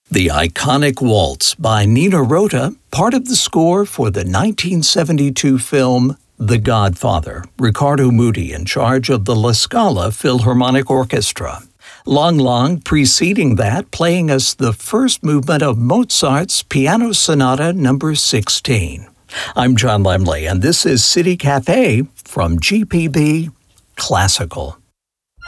The iconic waltz by Nino Rota, part of the score for the 1972 film The Godfather, Ricardo Muti in charge of the La Scala Philharmonic Orchestra. Lang Lang preceding that, playing us the first movement of Mozart's Piano Sonata No. 16. I'm John Lemley, and this is City Cafe from GPB Classical.